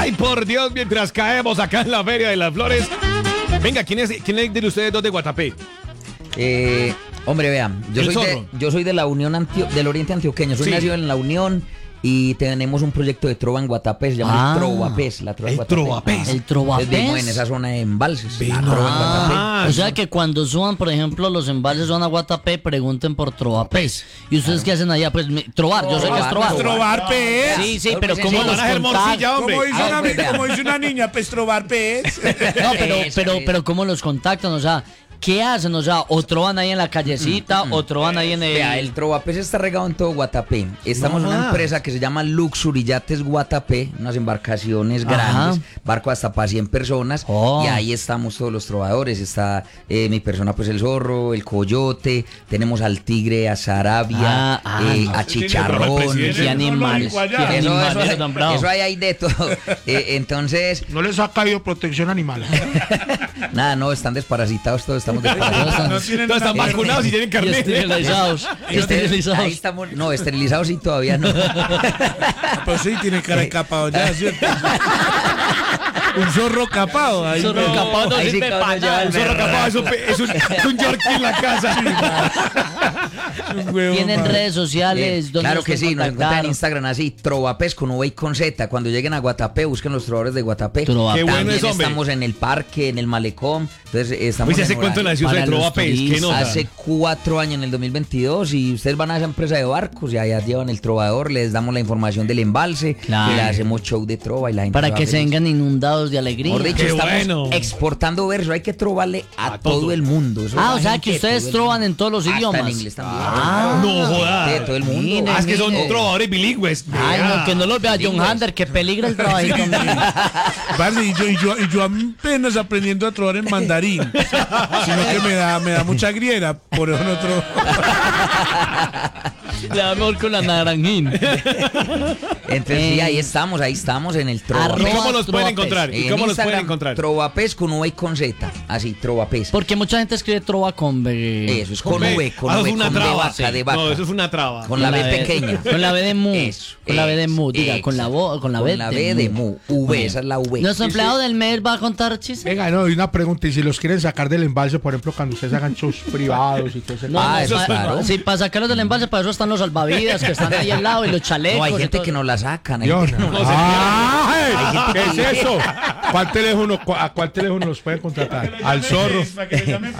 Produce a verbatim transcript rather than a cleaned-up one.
Ay, por Dios, mientras caemos acá en la Feria de las Flores. Venga, ¿quién es, quién es de ustedes dos de Guatapé? Eh, hombre, vean, yo El soy, de, zorro. yo soy de la Unión Antio- del Oriente Antioqueño, soy Sí. nacido en la Unión y tenemos un proyecto de trova en Guatapé, se llama Ah. el Trovapés, la trova El de Guatapé. Trovapés. Ajá. El Trovapés. Entonces vivimos en esa zona de embalses. Ve, la no. trova en Guatapé. Ah, O sea que cuando suban, por ejemplo, los embalses van a Guatapé, pregunten por Trovapés. ¿Y ustedes qué hacen allá? Pues mi- trobar, yo sé que es trobar. Trobar pez. Sí, sí, Claro pero que ¿cómo sí. los Van a hacer morcilla, contactan? hombre. Como dice, Ah, una, pues, vea. como dice una niña, pues trobar pez. No, pero, Eso, pero, eso. pero, pero ¿cómo los contactan? O sea, ¿qué hacen? O sea, o troban ahí en la callecita, o troban ahí en el... Vea, el Trovapés está regado en todo Guatapé. Estamos No en una más. empresa que se llama Luxury Yates Guatapé, unas embarcaciones Ajá. grandes, barco hasta para cien personas. Oh. Y ahí estamos todos los trovadores. Está eh, mi persona, pues el zorro, el coyote. Tenemos al tigre, a Sarabia, Ah, ah, eh, no. a Tiene Chicharrón. presidente. Qué animales, No, no, qué no, Eso, animales eso, hay, tan bravos. eso hay ahí de todo. Eh, entonces, No les ha caído protección animal. nada, no, están desparasitados todos, estamos desparasitados. No tienen Todos están una- vacunados y tienen Y carnet. esterilizados. Este- Esterilizados. ahí estamos, no, esterilizados sí todavía no. Pues sí, tiene cara de capado ya, ¿cierto? Un zorro capado. Ahí Zorro no. capado no ahí sí sirve que uno para lleva nada. el El zorro berraco. capaz es un, pe- es un, es un Yorkie en la casa. Un huevo, Tienen madre. redes sociales. Eh, donde claro los que pueden sí, nos encuentran en contactar. Instagram así, Trovapés con V y con Z. Cuando lleguen a Guatapé, busquen los trovadores de Guatapé. Trovapés. Qué bueno También es, hombre. estamos en el parque, en el malecón. Entonces estamos Pues hace en cuánto horario. nació Para ese los Trovapés, qué turistas. nota. Hace cuatro años, en el dos mil veintidós, y ustedes van a esa empresa de barcos y allá llevan el trovador, les damos la información del embalse, Claro. y le hacemos show de trova y la gente Para va que se feliz. vengan inundados de alegría. Mejor dicho, Qué estamos bueno. exportando verso, hay que trobarle a, A todo. todo. el mundo. Eso Ah, va o sea gente que de ustedes todo el troban mundo. en todos los Hasta idiomas. en inglés también. Ah. No jodas. De todo el mundo. Mire, Ah, es que son mire. trovadores bilingües. Ay, no, que no los vea John Hunter, que peligra el trabajito. Parce, y yo, y, yo, y yo apenas aprendiendo a trobar en mandarín. Sino que me da, me da mucha griera. Por eso no trobo. Le da mejor con la naranjín. Entonces, sí, Eh, ahí estamos, ahí estamos en el trova. ¿Y arroba cómo los pueden Trovapés. encontrar? ¿Y En cómo los pueden Instagram, encontrar? Trovapés con V y con Z. Así, Trovapés. Porque mucha gente escribe trova con B. Eso es con V, con Ah, eso V, es una con B traba. vaca, de vaca. No, eso es una traba. Con la B pequeña. Con la B de mu. Eso, Con la B de mu, eso, diga, con la, bo, con la B Con la B de mu. V, esa es la V. Nuestro empleado del mes va a contar chistes. Venga, no, y una pregunta, y si los quieren sacar del embalse, por ejemplo, cuando ustedes hagan shows privados y todo ese No, Ah, no, eso pa- claro. Sí, para sacarlos del embalse, para eso están los salvavidas que están ahí al lado y los chalecos. No, hay y gente todo. que no la sacan. hay Yo gente que no. no la sacan. ¡Ah! ¿Qué es eso? ¿Cuál teléfono, cu- ¿A cuál teléfono los pueden contratar? ¿Al zorro?